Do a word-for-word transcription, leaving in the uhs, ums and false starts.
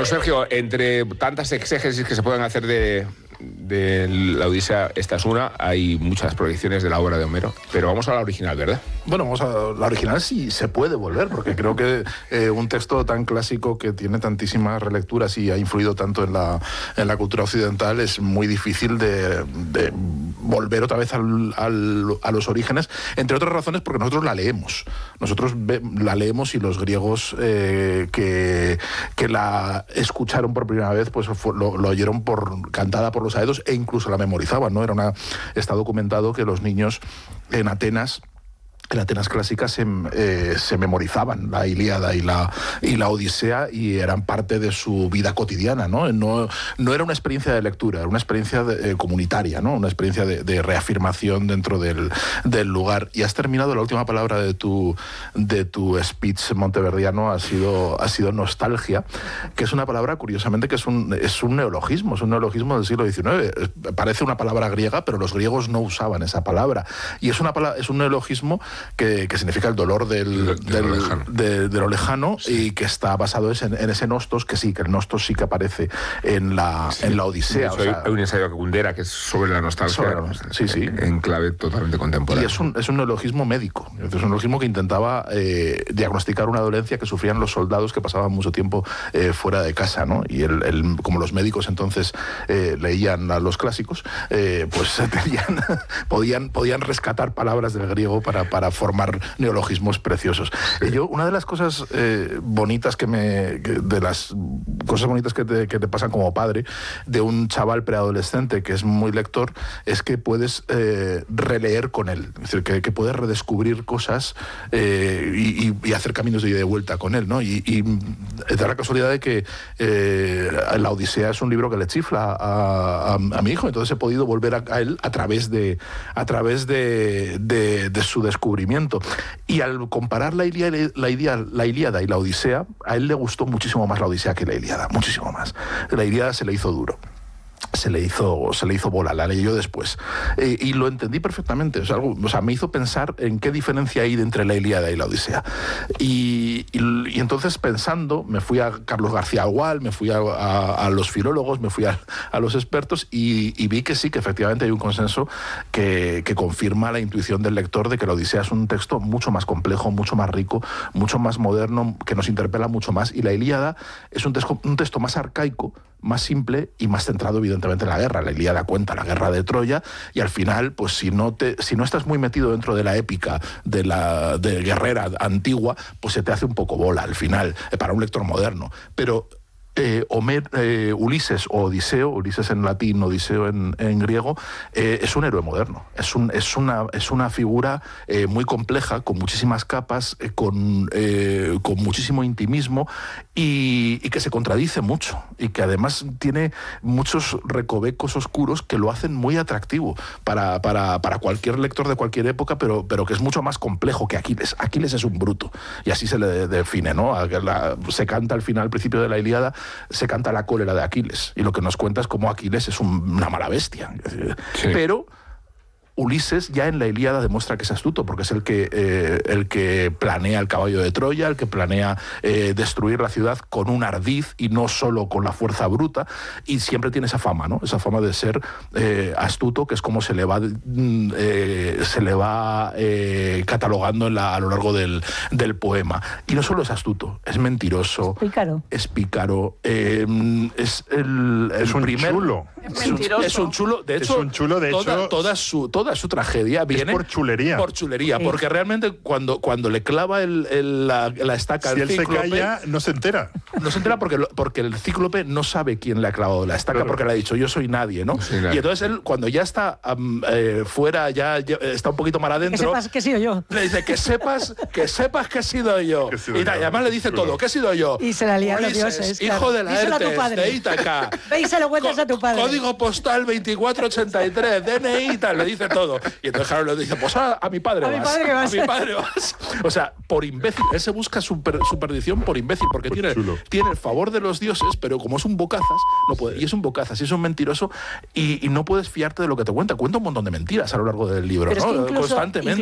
Bueno, Sergio, entre tantas exégesis que se pueden hacer de, de la Odisea, esta es una. Hay muchas proyecciones de la obra de Homero, pero vamos a la original, ¿verdad? Bueno, vamos a la original sí se puede volver, porque creo que eh, un texto tan clásico que tiene tantísimas relecturas y ha influido tanto en la, en la cultura occidental es muy difícil de, de volver otra vez al, al, a los orígenes, entre otras razones porque nosotros la leemos. Nosotros ve, la leemos y los griegos eh, que, que la escucharon por primera vez pues fue, lo, lo oyeron por, cantada por los aedos e incluso la memorizaban, ¿no? Era una, está documentado que los niños en Atenas en Atenas clásicas se, eh, se memorizaban la Ilíada y la, y la Odisea y eran parte de su vida cotidiana, ¿no? No, no era una experiencia de lectura, era una experiencia de, eh, comunitaria, ¿no? Una experiencia de, de reafirmación dentro del, del lugar. Y has terminado, la última palabra de tu, de tu speech monteverdiano ha sido, ha sido nostalgia, que es una palabra, curiosamente, que es un, es un neologismo, es un neologismo del siglo diecinueve. Parece una palabra griega, pero los griegos no usaban esa palabra. Y es, una palabra, es un neologismo Que, que significa el dolor del, de, de, del, lo lejano, de, de lo lejano sí. Y que está basado en, en ese nostos, que sí, que el nostos sí que aparece en la, sí. en la Odisea. Hecho, o sea, hay un ensayo de Kundera que es sobre la nostalgia, sobre la nostalgia sí, sí. en clave totalmente contemporánea. Y es un, es un neologismo médico, es un neologismo que intentaba eh, diagnosticar una dolencia que sufrían los soldados que pasaban mucho tiempo eh, fuera de casa, ¿no? Y el, el, como los médicos entonces eh, leían a los clásicos, eh, pues tenían, podían, podían rescatar palabras del griego para, para formar neologismos preciosos. Sí. Yo, una de las cosas eh, bonitas que me... Que de las cosas bonitas que te, que te pasan como padre de un chaval preadolescente que es muy lector es que puedes eh, releer con él. Es decir, que, que puedes redescubrir cosas eh, y, y hacer caminos de ida y de vuelta con él, ¿no? Y, y da la casualidad de que eh, La Odisea es un libro que le chifla a, a, a mi hijo, entonces he podido volver a, a él a través de, a través de, de, de su descubrimiento. Y al comparar la Ilíada, la, Ilíada, la Ilíada y la Odisea, a él le gustó muchísimo más la Odisea que la Ilíada, muchísimo más. La Ilíada se le hizo duro. Se le hizo, se le hizo bola, la leí yo después. Eh, y lo entendí perfectamente. O sea, algo, o sea, me hizo pensar en qué diferencia hay entre la Ilíada y la Odisea. Y, y, y entonces, pensando, me fui a Carlos García Agual, me fui a, a, a los filólogos, me fui a, a los expertos y, y vi que sí, que efectivamente hay un consenso que, que confirma la intuición del lector de que la Odisea es un texto mucho más complejo, mucho más rico, mucho más moderno, que nos interpela mucho más. Y la Ilíada es un texto, un texto más arcaico, más simple y más centrado evidentemente en la guerra. La Ilíada cuenta la guerra de Troya y al final, pues si no te, si no estás muy metido dentro de la épica de la de guerrera antigua, pues se te hace un poco bola al final, eh, para un lector moderno. Pero Eh, Homer, eh, Ulises o Odiseo, Ulises en latín, Odiseo en, en griego, eh, es un héroe moderno, es, un, es, una, es una figura eh, muy compleja, con muchísimas capas, eh, con, eh, con muchísimo intimismo y, y que se contradice mucho y que además tiene muchos recovecos oscuros que lo hacen muy atractivo para, para, para cualquier lector de cualquier época, pero, pero que es mucho más complejo que Aquiles. Aquiles es un bruto y así se le define, ¿no? La, se canta al final, al principio de la Ilíada, se canta la cólera de Aquiles y lo que nos cuenta es cómo Aquiles es un, una mala bestia. Sí. Pero Ulises ya en la Ilíada demuestra que es astuto, porque es el que, eh, el que planea el caballo de Troya, el que planea eh, destruir la ciudad con un ardiz y no solo con la fuerza bruta, y siempre tiene esa fama, ¿no? Esa fama de ser eh, astuto, que es como se le va, eh, se le va eh, catalogando en la, a lo largo del, del poema. Y no solo es astuto, es mentiroso, es pícaro, es, pícaro, eh, es, el, el es un primer, chulo. Es mentiroso. Es un chulo, de hecho, es un chulo, de toda, hecho, toda su toda su tragedia viene es por chulería. Por chulería, sí. Porque realmente cuando, cuando le clava el, el, la, la estaca si al él cíclope, se calla, no se entera. No se entera porque, porque el cíclope no sabe quién le ha clavado la estaca, claro. Porque le ha dicho, yo soy nadie, ¿no? Sí, claro. Y entonces él, cuando ya está um, eh, fuera, ya, ya está un poquito mal adentro, que sepas que he sido yo. Le dice, que sepas que sepas que he sido yo. Que he sido y, tal, yo. Y además le dice Chulo. todo, que he sido yo. Y se la lía a los Ulises, dioses, hijo claro. de la Díselo a tu Ertes, padre. de Ítaca. Ve y se lo cuentas a tu padre. Código postal veinticuatro ochenta y tres, D N I y tal, le dice todo. Y entonces Harold le dice, pues a, a mi padre a vas. Mi padre que vas. A mi padre vas. O sea, por imbécil. Él se busca su, per, su perdición por imbécil, porque por tiene, tiene el favor de los dioses, pero como es un bocazas, no puede. Y es un bocazas, y es un mentiroso, y, y no puedes fiarte de lo que te cuenta. Cuenta un montón de mentiras a lo largo del libro, pero ¿no? Es que incluso, Constantemente.